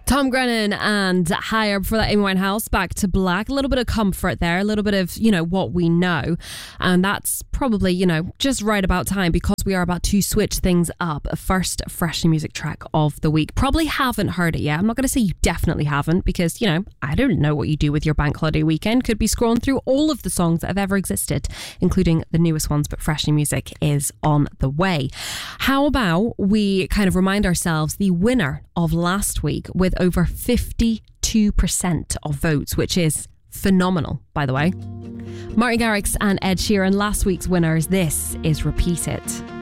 Tom Grennan and Higher before that, Amy Winehouse, Back to Black. A little bit of comfort there, a little bit of, what we know. And that's probably, just right about time because we are about to switch things up. First Fresh New Music track of the week. Probably haven't heard it yet. I'm not going to say you definitely haven't because, I don't know what you do with your bank holiday weekend. Could be scrolling through all of the songs that have ever existed, including the newest ones, but Fresh New Music is on the way. How about we kind of remind ourselves the winner of last week with over 52% of votes, which is phenomenal, by the way. Martin Garrix and Ed Sheeran, last week's winners. This is Repeat It.